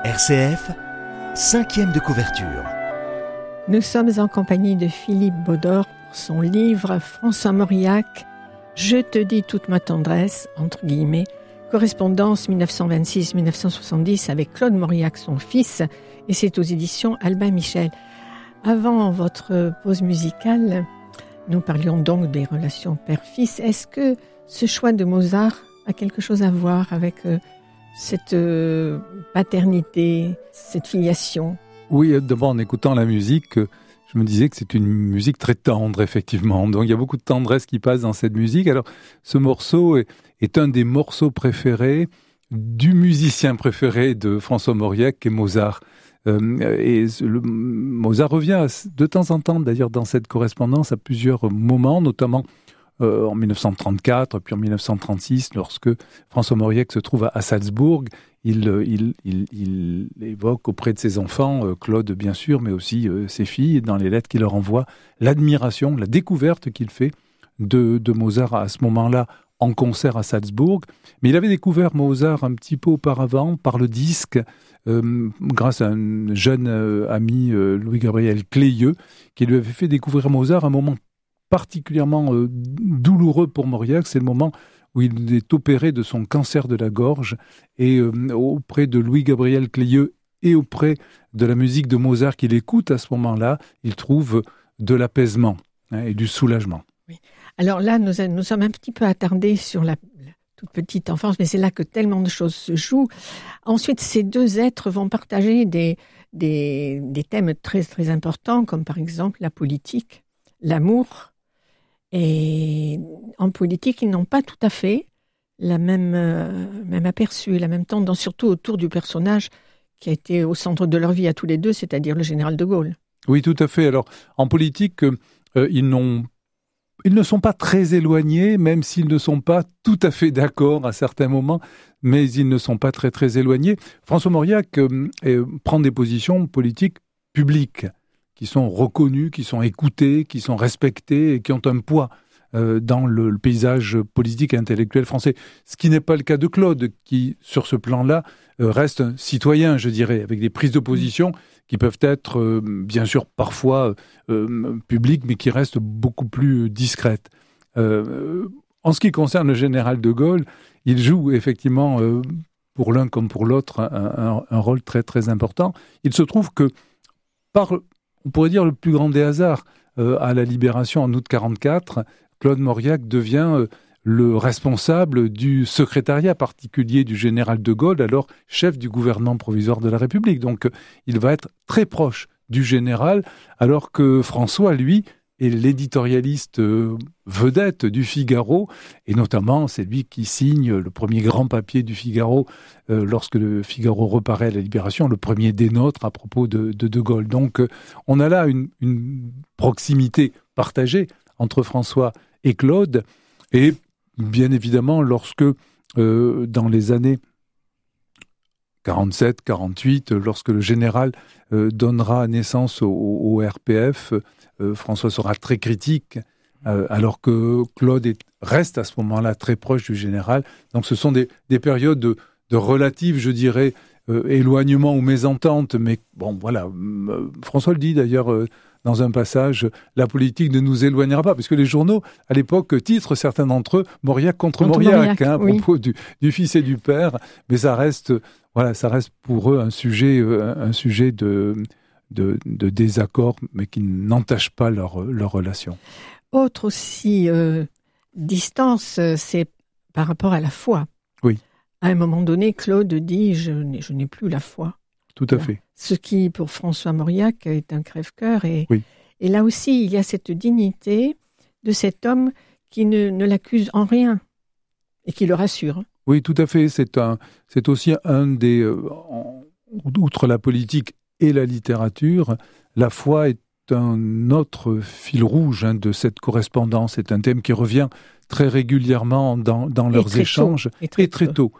RCF, 5e de couverture. Nous sommes en compagnie de Philippe Baudor pour son livre François Mauriac, « Je te dis toute ma tendresse », entre guillemets, correspondance 1926-1970 avec Claude Mauriac, son fils, et c'est aux éditions Albin Michel. Avant votre pause musicale, nous parlions donc des relations père-fils. Est-ce que ce choix de Mozart a quelque chose à voir avec cette paternité, cette filiation? Oui, d'abord en écoutant la musique, je me disais que c'est une musique très tendre, effectivement. Donc il y a beaucoup de tendresse qui passe dans cette musique. Alors ce morceau est un des morceaux préférés du musicien préféré de François Mauriac, qui est Mozart. Mozart revient de temps en temps, d'ailleurs, dans cette correspondance à plusieurs moments, notamment en 1934, puis en 1936, lorsque François Mauriac se trouve à Salzbourg. Il évoque auprès de ses enfants, Claude bien sûr, mais aussi ses filles, dans les lettres qu'il leur envoie, l'admiration, la découverte qu'il fait de Mozart à ce moment-là, en concert à Salzbourg. Mais il avait découvert Mozart un petit peu auparavant par le disque, grâce à un jeune ami, Louis-Gabriel Cléieux, qui lui avait fait découvrir Mozart à un moment particulièrement douloureux pour Mauriac. C'est le moment où il est opéré de son cancer de la gorge, et auprès de Louis-Gabriel Cléieux et auprès de la musique de Mozart qu'il écoute à ce moment-là, il trouve de l'apaisement et du soulagement. Oui. Alors là, nous sommes un petit peu attardés sur la toute petite enfance, mais c'est là que tellement de choses se jouent. Ensuite, ces deux êtres vont partager des thèmes très, très importants, comme par exemple la politique, l'amour. Et en politique, ils n'ont pas tout à fait la même aperçu, la même tendance, surtout autour du personnage qui a été au centre de leur vie à tous les deux, c'est-à-dire le général de Gaulle. Oui, tout à fait. Alors, en politique, ils ne sont pas très éloignés, même s'ils ne sont pas tout à fait d'accord à certains moments, mais ils ne sont pas très, très éloignés. François Mauriac prend des positions politiques publiques, qui sont reconnus, qui sont écoutés, qui sont respectés et qui ont un poids dans le paysage politique et intellectuel français. Ce qui n'est pas le cas de Claude, qui, sur ce plan-là, reste un citoyen, je dirais, avec des prises de position qui peuvent être, bien sûr, parfois publiques, mais qui restent beaucoup plus discrètes. En ce qui concerne le général de Gaulle, il joue effectivement, pour l'un comme pour l'autre, un rôle très, très important. Il se trouve que, on pourrait dire le plus grand des hasards, à la Libération en août 1944, Claude Mauriac devient le responsable du secrétariat particulier du général de Gaulle, alors chef du gouvernement provisoire de la République. Donc il va être très proche du général, alors que François, lui, est l'éditorialiste vedette du Figaro, et notamment c'est lui qui signe le premier grand papier du Figaro lorsque le Figaro reparaît à la Libération, le premier des nôtres à propos de Gaulle. Donc on a là une proximité partagée entre François et Claude, et bien évidemment lorsque dans les années 47, 48, lorsque le général donnera naissance au RPF, François sera très critique, alors que Claude reste à ce moment-là très proche du général. Donc ce sont des périodes de relative, je dirais, éloignement ou mésentente. Mais bon, voilà, François le dit d'ailleurs dans un passage, la politique ne nous éloignera pas, parce que les journaux, à l'époque, titrent certains d'entre eux Mauriac contre Mauriac, à propos du fils et du père. Mais ça reste pour eux un sujet de désaccord, mais qui n'entache pas leur relation. Autre aussi distance, c'est par rapport à la foi. Oui. À un moment donné, Claude dit « je n'ai plus la foi ». Tout à fait. Ce qui, pour François Mauriac, est un crève-cœur. Et là aussi, il y a cette dignité de cet homme qui ne l'accuse en rien et qui le rassure. Oui, tout à fait. C'est aussi un des... outre la politique et la littérature, la foi est un autre fil rouge de cette correspondance. C'est un thème qui revient très régulièrement dans leurs échanges. Très tôt,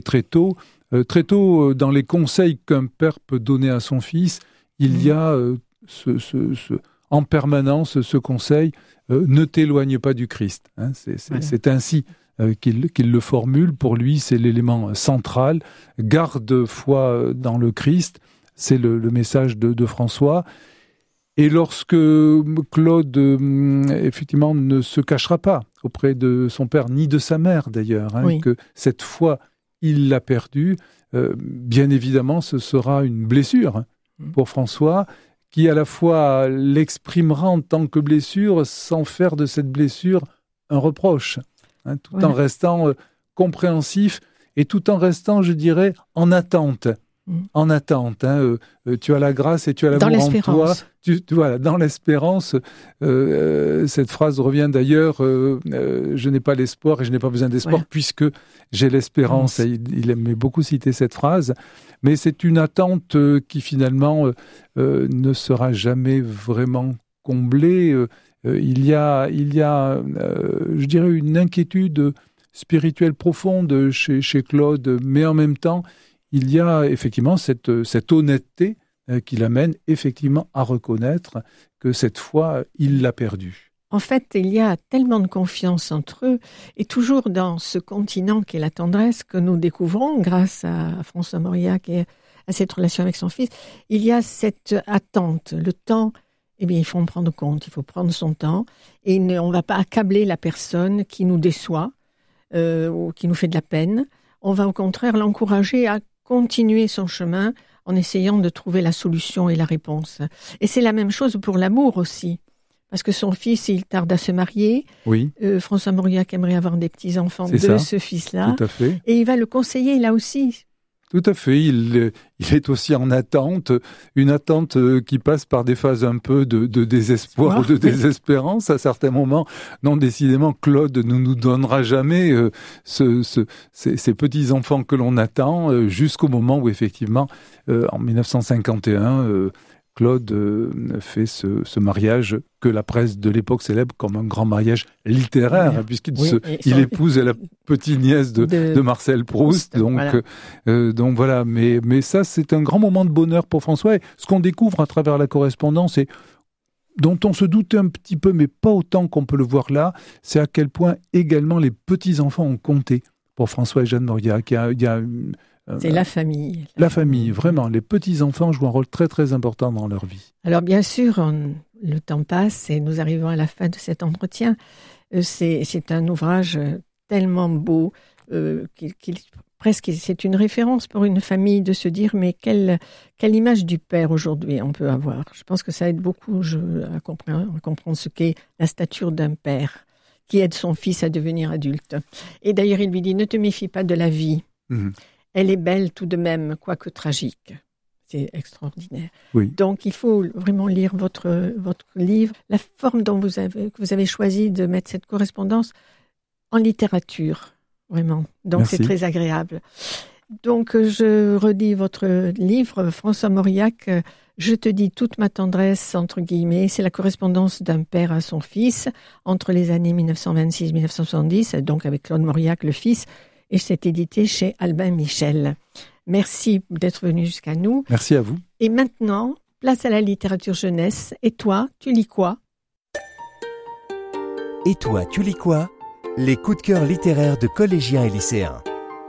dans les conseils qu'un père peut donner à son fils, il y a en permanence ce conseil, ne t'éloigne pas du Christ. C'est ainsi qu'il le formule. Pour lui, c'est l'élément central. Garde foi dans le Christ, c'est le message de François. Et lorsque Claude, effectivement, ne se cachera pas auprès de son père, ni de sa mère d'ailleurs, oui. Que cette foi, il l'a perdue, bien évidemment, ce sera une blessure pour François, qui à la fois l'exprimera en tant que blessure, sans faire de cette blessure un reproche, tout en restant compréhensif et tout en restant, je dirais, en attente. En attente, tu as la grâce et tu as l'amour en toi. Voilà, dans l'espérance. Cette phrase revient d'ailleurs. Je n'ai pas l'espoir et je n'ai pas besoin d'espoir puisque j'ai l'espérance. Il aimait beaucoup citer cette phrase, mais c'est une attente qui finalement ne sera jamais vraiment comblée. Il y a, je dirais, une inquiétude spirituelle profonde chez Claude, mais en même temps, il y a effectivement cette honnêteté qui l'amène effectivement à reconnaître que cette fois, il l'a perdue. En fait, il y a tellement de confiance entre eux, et toujours dans ce continent qu'est la tendresse que nous découvrons grâce à François Mauriac et à cette relation avec son fils, il y a cette attente. Le temps, eh bien, il faut en prendre compte, il faut prendre son temps, et on ne va pas accabler la personne qui nous déçoit ou qui nous fait de la peine. On va au contraire l'encourager à continuer son chemin en essayant de trouver la solution et la réponse. Et c'est la même chose pour l'amour aussi. Parce que son fils, il tarde à se marier. Oui. François Mauriac aimerait avoir des petits-enfants ce fils-là. Tout à fait. Et il va le conseiller là aussi. Tout à fait. Il est aussi en attente, une attente qui passe par des phases un peu de désespoir ou de désespérance à certains moments. Non, décidément, Claude ne nous donnera jamais ces petits-enfants que l'on attend jusqu'au moment où, effectivement, en 1951, Claude fait ce mariage que la presse de l'époque célèbre comme un grand mariage littéraire, puisqu'il épouse la petite-nièce de Marcel Proust. Donc voilà. Mais ça, c'est un grand moment de bonheur pour François. Et ce qu'on découvre à travers la correspondance, et dont on se doutait un petit peu, mais pas autant qu'on peut le voir là, c'est à quel point également les petits-enfants ont compté pour François et Jeanne Mauriac. C'est la famille. La famille, vraiment. Les petits-enfants jouent un rôle très, très important dans leur vie. Alors, bien sûr, le temps passe et nous arrivons à la fin de cet entretien. C'est un ouvrage tellement beau presque c'est une référence pour une famille de se dire mais quelle image du père aujourd'hui on peut avoir. Je pense que ça aide beaucoup à comprendre ce qu'est la stature d'un père qui aide son fils à devenir adulte. Et d'ailleurs, il lui dit « Ne te méfie pas de la vie. Elle est belle tout de même, quoique tragique. » C'est extraordinaire. Oui. Donc, il faut vraiment lire votre livre. La forme que vous avez choisi de mettre cette correspondance en littérature, vraiment. Donc, Merci. C'est très agréable. Donc, je redis votre livre, François Mauriac, Je te dis toute ma tendresse, entre guillemets. C'est la correspondance d'un père à son fils entre les années 1926-1970, donc avec Claude Mauriac, le fils, et c'est édité chez Albin Michel. Merci d'être venu jusqu'à nous. Merci à vous. Et maintenant, place à la littérature jeunesse. Et toi, tu lis quoi ? Et toi, tu lis quoi ? Les coups de cœur littéraires de collégiens et lycéens.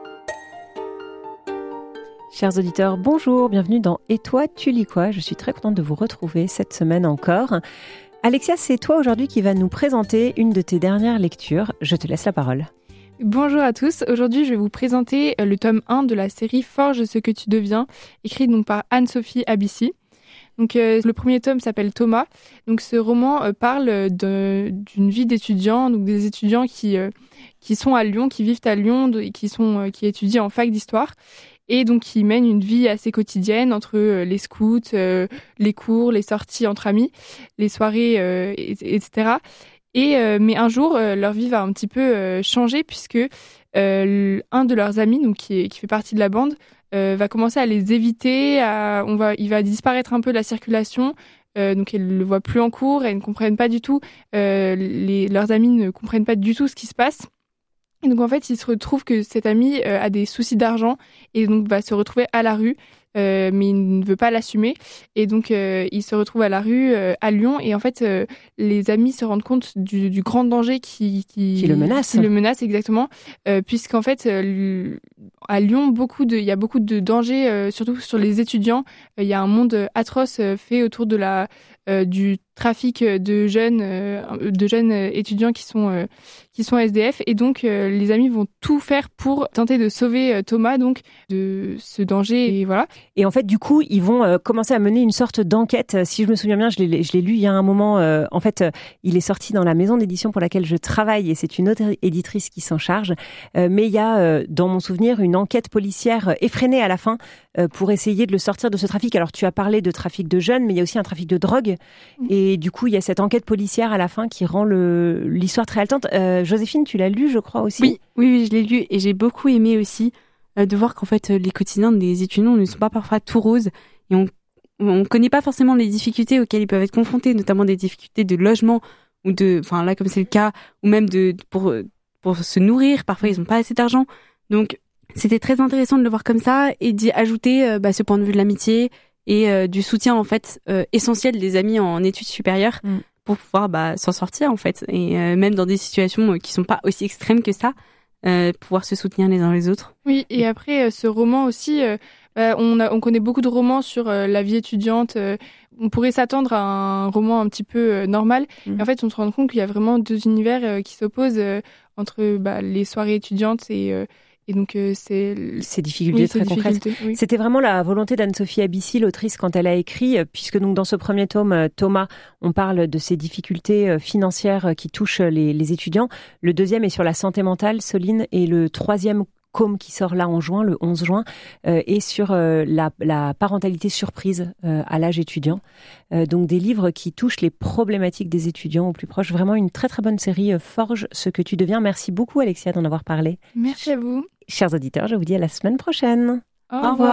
Chers auditeurs, bonjour, bienvenue dans Et toi, tu lis quoi ? Je suis très contente de vous retrouver cette semaine encore. Alexia, c'est toi aujourd'hui qui va nous présenter une de tes dernières lectures. Je te laisse la parole. Bonjour à tous, aujourd'hui je vais vous présenter le tome 1 de la série Forge ce que tu deviens, écrit donc par Anne-Sophie Abissi. Donc le premier tome s'appelle Thomas. Donc ce roman parle d'une vie d'étudiants, donc des étudiants qui sont à Lyon, qui vivent à Lyon, qui étudient en fac d'histoire et donc qui mènent une vie assez quotidienne entre les scouts, les cours, les sorties entre amis, les soirées, etc. Mais un jour, leur vie va un petit peu changer puisque un de leurs amis, donc qui fait partie de la bande, va commencer à les éviter. Il va disparaître un peu de la circulation. Donc elles le voient plus en cours. Elles ne comprennent pas du tout. Leurs amis ne comprennent pas du tout ce qui se passe. Et donc en fait, il se retrouve que cet ami a des soucis d'argent et donc va se retrouver à la rue. mais il ne veut pas l'assumer. Et donc, il se retrouve à la rue à Lyon. Et en fait, les amis se rendent compte du grand danger qui le menace. Qui le menace, exactement. Puisqu'en fait, à Lyon, il y a beaucoup de dangers, surtout sur les étudiants. Il y a un monde atroce fait autour du trafic de jeunes étudiants qui sont SDF. Et donc, les amis vont tout faire pour tenter de sauver Thomas donc de ce danger. Et voilà. Et en fait, du coup, ils vont commencer à mener une sorte d'enquête. Si je me souviens bien, je l'ai lu il y a un moment. En fait, il est sorti dans la maison d'édition pour laquelle je travaille et c'est une autre éditrice qui s'en charge. Mais il y a, dans mon souvenir, une enquête policière effrénée à la fin pour essayer de le sortir de ce trafic. Alors, tu as parlé de trafic de jeunes, mais il y a aussi un trafic de drogue. Et du coup, il y a cette enquête policière à la fin qui rend l'histoire très haletante. Joséphine, tu l'as lu, je crois, aussi. Oui, je l'ai lu et j'ai beaucoup aimé aussi de voir qu'en fait, les quotidiens des étudiants ne sont pas parfois tout roses et on ne connaît pas forcément les difficultés auxquelles ils peuvent être confrontés, notamment des difficultés de logement ou là, comme c'est le cas, ou même pour se nourrir. Parfois, ils n'ont pas assez d'argent. Donc, c'était très intéressant de le voir comme ça et d'y ajouter ce point de vue de l'amitié et du soutien, en fait, essentiel des amis en études supérieures pour pouvoir s'en sortir, en fait. Et même dans des situations qui sont pas aussi extrêmes que ça, pouvoir se soutenir les uns les autres. Oui, et après, ce roman aussi, on connaît beaucoup de romans sur la vie étudiante. On pourrait s'attendre à un roman un petit peu normal. Et en fait, on se rend compte qu'il y a vraiment deux univers qui s'opposent entre les soirées étudiantes et donc, ces difficultés très concrètes. Oui. C'était vraiment la volonté d'Anne-Sophie Abissi, l'autrice, quand elle a écrit, puisque donc dans ce premier tome, Thomas, on parle de ces difficultés financières qui touchent les étudiants. Le deuxième est sur la santé mentale, Soline, et le troisième qui sort là en juin, le 11 juin, et sur la parentalité surprise à l'âge étudiant. Donc des livres qui touchent les problématiques des étudiants au plus proche. Vraiment une très très bonne série, Forge ce que tu deviens. Merci beaucoup Alexia d'en avoir parlé. Merci à vous. Chers auditeurs, je vous dis à la semaine prochaine. Au revoir.